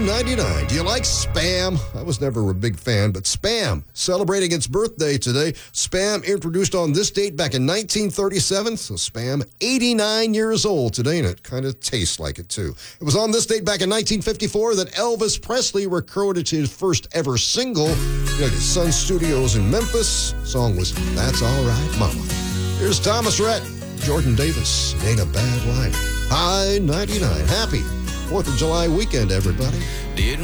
I-99. Do you like Spam? I was never a big fan, but Spam, celebrating its birthday today. Spam introduced on this date back in 1937, so Spam, 89 years old today, and it kind of tastes like it, too. It was on this date back in 1954 that Elvis Presley recorded his first ever single at his Sun Studios in Memphis. The song was That's All Right, Mama. Here's Thomas Rhett, Jordan Davis, Ain't a Bad Life. I-99. Happy 4th of July weekend, everybody. Didn't